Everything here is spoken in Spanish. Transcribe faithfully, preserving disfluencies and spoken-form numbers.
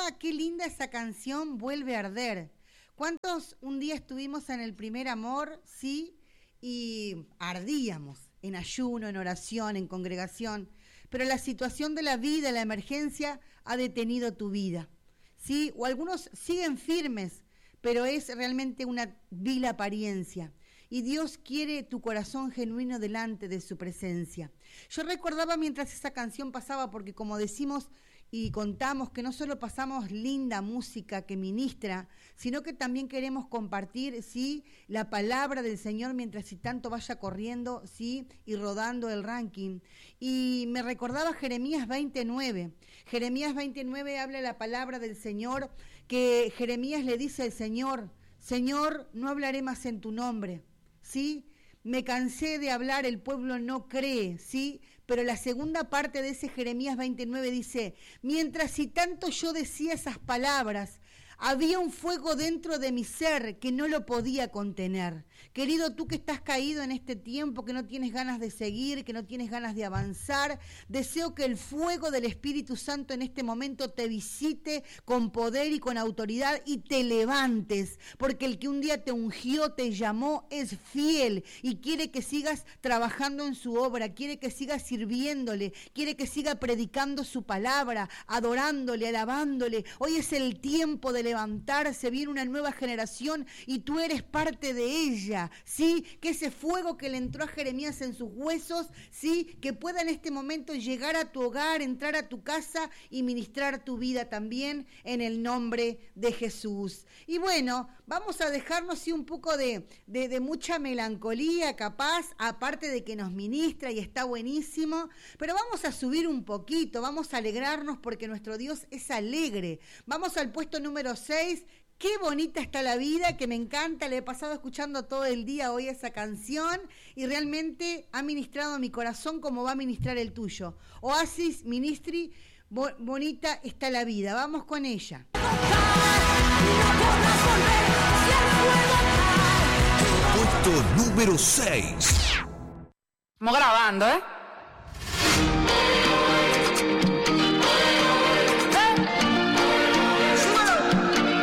qué linda esa canción, Vuelve a arder. ¿Cuántos un día estuvimos en el primer amor, sí, y ardíamos en ayuno, en oración, en congregación? Pero la situación de la vida, la emergencia, ha detenido tu vida, ¿sí? O algunos siguen firmes, pero es realmente una vil apariencia. Y Dios quiere tu corazón genuino delante de su presencia. Yo recordaba mientras esa canción pasaba, porque como decimos y contamos que no solo pasamos linda música que ministra, sino que también queremos compartir, ¿sí?, la palabra del Señor mientras si tanto vaya corriendo, ¿sí?, y rodando el ranking. Y me recordaba Jeremías veintinueve. Jeremías veintinueve habla la palabra del Señor, que Jeremías le dice al Señor: Señor, no hablaré más en tu nombre, ¿sí? Me cansé de hablar, el pueblo no cree, ¿sí? Pero la segunda parte de ese Jeremías veintinueve dice: mientras si tanto yo decía esas palabras, había un fuego dentro de mi ser que no lo podía contener. Querido, tú que estás caído en este tiempo, que no tienes ganas de seguir, que no tienes ganas de avanzar, deseo que el fuego del Espíritu Santo en este momento te visite con poder y con autoridad y te levantes, porque el que un día te ungió, te llamó, es fiel y quiere que sigas trabajando en su obra, quiere que sigas sirviéndole, quiere que siga predicando su palabra, adorándole, alabándole. Hoy es el tiempo de levantarse, viene una nueva generación y tú eres parte de ella, ¿sí? Que ese fuego que le entró a Jeremías en sus huesos, ¿sí?, que pueda en este momento llegar a tu hogar, entrar a tu casa y ministrar tu vida también en el nombre de Jesús. Y bueno, vamos a dejarnos sí un poco de, de, de mucha melancolía capaz, aparte de que nos ministra y está buenísimo, pero vamos a subir un poquito, vamos a alegrarnos porque nuestro Dios es alegre. Vamos al puesto número seis. Qué bonita está la vida, que me encanta, le he pasado escuchando todo el día hoy esa canción y realmente ha ministrado mi corazón como va a ministrar el tuyo. Oasis Ministry, bo- bonita está la vida, vamos con ella. Puesto número seis. Estamos grabando, ¿eh?